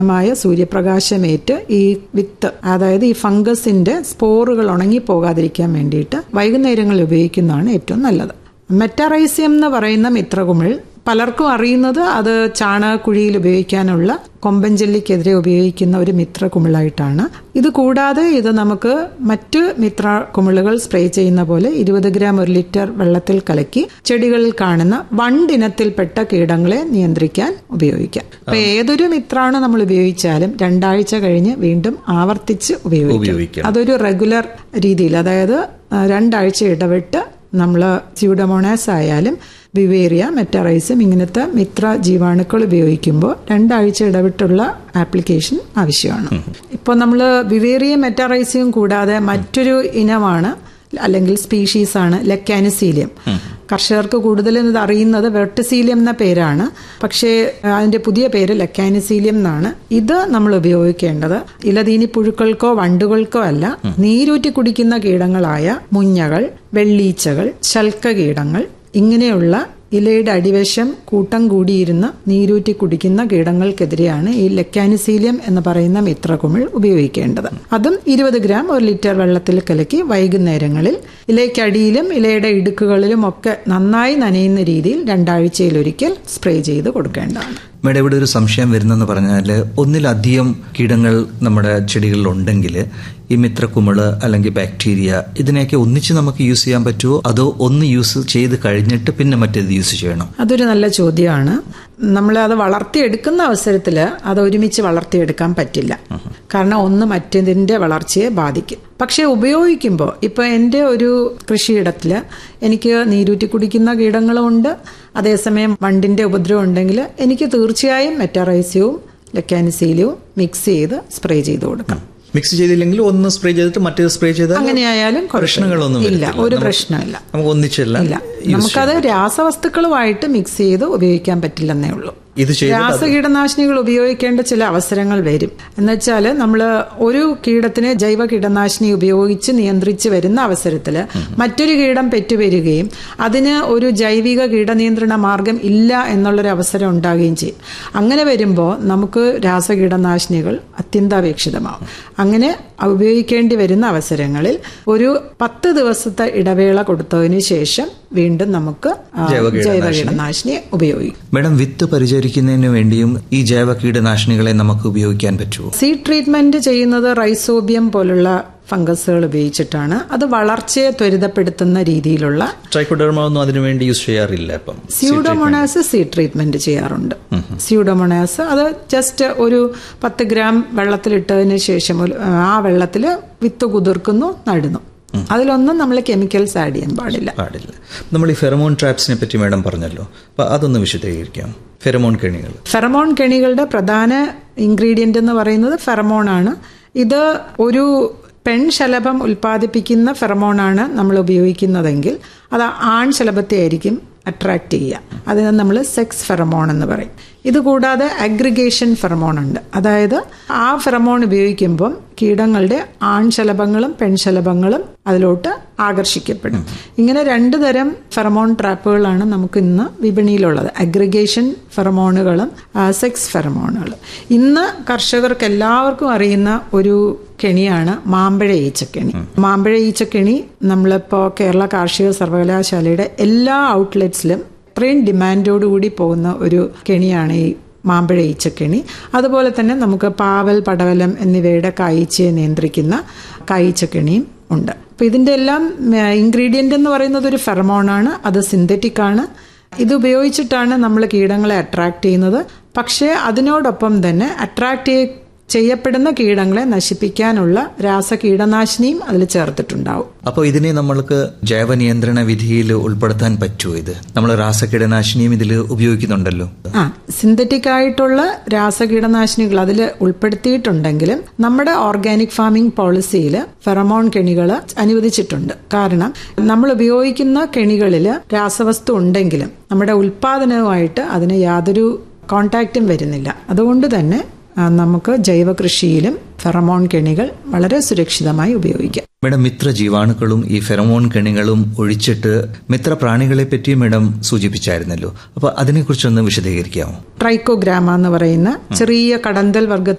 മായ സൂര്യപ്രകാശമേറ്റ് ഈ വിത്ത്, അതായത് ഈ ഫംഗസിന്റെ സ്പോറുകൾ ഉണങ്ങിപ്പോകാതിരിക്കാൻ വേണ്ടിയിട്ട് വൈകുന്നേരങ്ങളിൽ ഉപയോഗിക്കുന്നതാണ് ഏറ്റവും നല്ലത്. മെറ്റാറൈസിയം എന്ന് പറയുന്ന മിത്രകുമിൾ പലർക്കും അറിയുന്നത് അത് ചാണകക്കുഴിയിൽ ഉപയോഗിക്കാനുള്ള കൊമ്പൻ ചെല്ലിക്കെതിരെ ഉപയോഗിക്കുന്ന ഒരു മിത്രകുമിളായിട്ടാണ്. ഇത് കൂടാതെ ഇത് നമുക്ക് മറ്റ് മിത്രകുമിളുകൾ സ്പ്രേ ചെയ്യുന്ന പോലെ 20 ഗ്രാം 1 ലിറ്റർ വെള്ളത്തിൽ കലക്കി ചെടികളിൽ കാണുന്ന വണ്ടിനത്തിൽപ്പെട്ട കീടങ്ങളെ നിയന്ത്രിക്കാൻ ഉപയോഗിക്കാം. അപ്പൊ ഏതൊരു മിത്രാണ് നമ്മൾ ഉപയോഗിച്ചാലും 2 ആഴ്ച കഴിഞ്ഞ് വീണ്ടും ആവർത്തിച്ച് ഉപയോഗിക്കാം. അതൊരു റെഗുലർ രീതിയിൽ, അതായത് 2 ആഴ്ച ഇടവിട്ട് നമ്മൾ സ്യൂഡോമോണാസ് ആയാലും വിവേറിയ, മെറ്റാറൈസിയം ഇങ്ങനത്തെ മിത്ര ജീവാണുക്കൾ ഉപയോഗിക്കുമ്പോൾ 2 ആഴ്ച ഇടവിട്ടുള്ള ആപ്ലിക്കേഷൻ ആവശ്യമാണ്. ഇപ്പോൾ നമ്മൾ വിവേറിയ, മെറ്റാറൈസിയം കൂടാതെ മറ്റൊരു ഇനമാണ് അല്ലെങ്കിൽ സ്പീഷീസാണ് ലെക്കാനിസീലിയം. കർഷകർക്ക് കൂടുതലും ഇത് അറിയുന്നത് വെർട്ടിസീലിയം എന്ന പേരാണ്, പക്ഷേ അതിന്റെ പുതിയ പേര് ലെക്കാനിസീലിയം എന്നാണ്. ഇത് നമ്മൾ ഉപയോഗിക്കേണ്ടത് ഇലതീനി പുഴുക്കൾക്കോ വണ്ടുകൾക്കോ അല്ല, നീരൂറ്റി കുടിക്കുന്ന കീടങ്ങളായ മുഞ്ഞകൾ, വെള്ളീച്ചകൾ, ശൽക്ക കീടങ്ങൾ, ഇങ്ങനെയുള്ള ഇലയുടെ അടിവശം കൂട്ടം കൂടിയിരുന്ന് നീരൂറ്റി കുടിക്കുന്ന കീടങ്ങൾക്കെതിരെയാണ് ഈ ലെക്കാനിസീലിയം എന്ന് പറയുന്ന മിത്രകുമിൾ ഉപയോഗിക്കേണ്ടത്. അതും 20 ഗ്രാം 1 ലിറ്റർ വെള്ളത്തിൽ കലക്കി വൈകുന്നേരങ്ങളിൽ ഇലയ്ക്കടിയിലും ഇലയുടെ ഇടുക്കുകളിലും ഒക്കെ നന്നായി നനയുന്ന രീതിയിൽ 2 ആഴ്ചയിലൊരിക്കൽ സ്പ്രേ ചെയ്ത് കൊടുക്കേണ്ടതാണ്. മേഡം, ഇവിടെ ഒരു സംശയം വരുന്നെന്ന് പറഞ്ഞാൽ, ഒന്നിലധികം കീടങ്ങൾ നമ്മുടെ ചെടികളിൽ ഉണ്ടെങ്കിൽ ഈ മിത്രകുമിള് അല്ലെങ്കിൽ ബാക്ടീരിയ ഇതിനെയൊക്കെ ഒന്നിച്ച് നമുക്ക് യൂസ് ചെയ്യാൻ പറ്റുമോ, അതോ ഒന്ന് യൂസ് ചെയ്ത് കഴിഞ്ഞിട്ട് പിന്നെ മറ്റേത് യൂസ് ചെയ്യണം? അതൊരു നല്ല ചോദ്യമാണ്. നമ്മൾ അത് വളർത്തിയെടുക്കുന്ന അവസരത്തിൽ അത് ഒരുമിച്ച് വളർത്തിയെടുക്കാൻ പറ്റില്ല. കാരണം ഒന്ന് മറ്റേതിന്റെ വളർച്ചയെ ബാധിക്കും. പക്ഷെ ഉപയോഗിക്കുമ്പോൾ ഇപ്പോൾ എൻ്റെ ഒരു കൃഷിയിടത്തിൽ എനിക്ക് നീരൂറ്റി കുടിക്കുന്ന കീടങ്ങളുമുണ്ട്, അതേസമയം വണ്ടിന്റെ ഉപദ്രവം ഉണ്ടെങ്കിൽ എനിക്ക് തീർച്ചയായും മെറ്റാറൈസിയവും ലെക്കാനിസീലിയവും മിക്സ് ചെയ്ത് സ്പ്രേ ചെയ്ത് കൊടുക്കാം. മിക്സ് ചെയ്തില്ലെങ്കിൽ ഒന്ന് സ്പ്രേ ചെയ്തിട്ട് മറ്റേത് സ്പ്രേ ചെയ്താൽ അങ്ങനെയായാലും പ്രശ്നങ്ങളൊന്നും ഇല്ല, ഒരു പ്രശ്നമില്ല. നമുക്ക് ഒന്നിച്ചല്ല, നമുക്കത് രാസവസ്തുക്കളുമായിട്ട് മിക്സ് ചെയ്ത് ഉപയോഗിക്കാൻ പറ്റില്ലെന്നേ ഉള്ളൂ. രാസകീടനാശിനികൾ ഉപയോഗിക്കേണ്ട ചില അവസരങ്ങൾ വരും. എന്നുവെച്ചാൽ നമ്മൾ ഒരു കീടത്തിനെ ജൈവ കീടനാശിനി ഉപയോഗിച്ച് നിയന്ത്രിച്ച് വരുന്ന അവസരത്തിൽ മറ്റൊരു കീടം പെറ്റുവരികയും അതിന് ഒരു ജൈവിക കീടനിയന്ത്രണ മാർഗം ഇല്ല എന്നുള്ളൊരു അവസരം ഉണ്ടാകുകയും ചെയ്യും. അങ്ങനെ വരുമ്പോൾ നമുക്ക് രാസകീടനാശിനികൾ അത്യന്താപേക്ഷിതമാവും. അങ്ങനെ ഉപയോഗിക്കേണ്ടി വരുന്ന അവസരങ്ങളിൽ ഒരു 10 ദിവസത്തെ ഇടവേള കൊടുത്തതിന് ശേഷം വീണ്ടും നമുക്ക് ജൈവ കീടനാശിനി ഉപയോഗിക്കും. മേഡം, വിത്ത് പരിചരിക്കുന്നതിന് വേണ്ടിയും ഈ ജൈവ കീടനാശിനികളെ നമുക്ക് ഉപയോഗിക്കാൻ പറ്റുമോ? സീഡ് ട്രീറ്റ്മെന്റ് ചെയ്യുന്നത് റൈസോബിയം പോലുള്ള ഫംഗസുകൾ ഉപയോഗിച്ചിട്ടാണ്. അത് വളർച്ചയെ ത്വരിതപ്പെടുത്തുന്ന രീതിയിലുള്ള. ട്രൈക്കോഡെർമ ഒന്നും അതിനുവേണ്ടി യൂസ് ചെയ്യാറില്ല. ഇപ്പം സ്യൂഡോമോണാസ് സീഡ് ട്രീറ്റ്മെന്റ് ചെയ്യാറുണ്ട്. സ്യൂഡോമോണാസ് അത് ജസ്റ്റ് ഒരു 10 ഗ്രാം വെള്ളത്തിലിട്ടതിന് ശേഷം ആ വെള്ളത്തിൽ വിത്ത് കുതിർക്കുന്നു, നടുന്നു. അതിലൊന്നും നമ്മൾ കെമിക്കൽസ് ആഡ് ചെയ്യാൻ പാടില്ല. നമ്മൾ ഈ ഫെറമോൺ ട്രാപ്സിനെ പറ്റി മേഡം പറഞ്ഞല്ലോ, അപ്പൊ അതൊന്ന് വിശദീകരിക്കാം. ഫെറമോൺ കെണികളുടെ പ്രധാന ഇൻഗ്രീഡിയന്റ് എന്ന് പറയുന്നത് ഫെറമോൺ ആണ്. ഇത് ഒരു പെൺശലഭം ഉൽപ്പാദിപ്പിക്കുന്ന ഫെറമോണാണ് നമ്മൾ ഉപയോഗിക്കുന്നതെങ്കിൽ അത് ആൺശലഭത്തെ ആയിരിക്കും അട്രാക്ട് ചെയ്യുക. അതിന് നമ്മൾ സെക്സ് ഫെറമോൺ എന്ന് പറയും. ഇതുകൂടാതെ അഗ്രിഗേഷൻ ഫെറമോൺ ഉണ്ട്. അതായത് ആ ഫെറമോൺ ഉപയോഗിക്കുമ്പം കീടങ്ങളുടെ ആൺശലഭങ്ങളും പെൺശലഭങ്ങളും അതിലോട്ട് ആകർഷിക്കപ്പെടും. ഇങ്ങനെ 2 തരം ഫെറമോൺ ട്രാപ്പുകളാണ് നമുക്ക് ഇന്ന് വിപണിയിലുള്ളത്. Aggregation ഫെറമോണുകളും sex ഫെറമോണുകളും. ഇന്ന് കർഷകർക്ക് എല്ലാവർക്കും അറിയുന്ന ഒരു കെണിയാണ് മാമ്പഴ ഈച്ചക്കെണി. മാമ്പഴ ഈച്ചക്കെണി നമ്മളിപ്പോൾ കേരള കാർഷിക സർവകലാശാലയുടെ എല്ലാ ഔട്ട്ലെറ്റ്സിലും അത്രയും ഡിമാൻഡോടുകൂടി പോകുന്ന ഒരു കെണിയാണ് ഈ മാമ്പഴ ഈച്ചക്കെണി. അതുപോലെ തന്നെ നമുക്ക് പാവൽ, പടവലം എന്നിവയുടെ കായ്ച്ചയെ നിയന്ത്രിക്കുന്ന കായ്ച്ചക്കെണിയും ഉണ്ട്. അപ്പോൾ ഇതിൻ്റെ എല്ലാം ഇൻഗ്രീഡിയൻ്റ് എന്ന് പറയുന്നത് ഒരു ഫെറമോണാണ്. അത് സിന്തറ്റിക് ആണ്. ഇത് ഉപയോഗിച്ചിട്ടാണ് നമ്മൾ കീടങ്ങളെ അട്രാക്ട് ചെയ്യുന്നത്. പക്ഷേ അതിനോടൊപ്പം തന്നെ അട്രാക്ട് ചെയ്യപ്പെടുന്ന കീടങ്ങളെ നശിപ്പിക്കാനുള്ള രാസകീടനാശിനിയും അതിൽ ചേർത്തിട്ടുണ്ടാവും. അപ്പോൾ ഇതിനെ നമ്മൾക്ക് ജൈവ നിയന്ത്രണ വിധിയിൽ ഉൾപ്പെടുത്താൻ പറ്റുമോ? ഇത് നമ്മൾ രാസകീടനാശിനിയും ഇതിൽ ഉപയോഗിക്കുന്നുണ്ടല്ലോ. സിന്തറ്റിക് ആയിട്ടുള്ള രാസകീടനാശിനികൾ അതിൽ ഉൾപ്പെടുത്തിയിട്ടുണ്ടെങ്കിലും നമ്മുടെ ഓർഗാനിക് ഫാമിംഗ് പോളിസിയിൽ ഫെറമോൺ കെണികൾ അനുവദിച്ചിട്ടുണ്ട്. കാരണം നമ്മൾ ഉപയോഗിക്കുന്ന കെണികളിൽ രാസവസ്തു ഉണ്ടെങ്കിലും നമ്മുടെ ഉൽപാദനവുമായിട്ട് അതിന് യാതൊരു കോണ്ടാക്റ്റും വരുന്നില്ല. അതുകൊണ്ട് തന്നെ നമുക്ക് ജൈവ കൃഷിയിലും ഫെറമോൺ കെണികൾ വളരെ സുരക്ഷിതമായി ഉപയോഗിക്കാം. മേഡം, മിത്ര ജീവാണുക്കളും ഈ ഫെറമോൺ കെണികളും ഒഴിച്ചിട്ട് മിത്ര പ്രാണികളെ പറ്റി മേഡം സൂചിപ്പിച്ചായിരുന്നല്ലോ. അപ്പൊ അതിനെക്കുറിച്ചൊന്ന് വിശദീകരിക്കാമോ? ട്രൈക്കോഗ്രാമ എന്ന് പറയുന്ന ചെറിയ കടന്തൽ വർഗ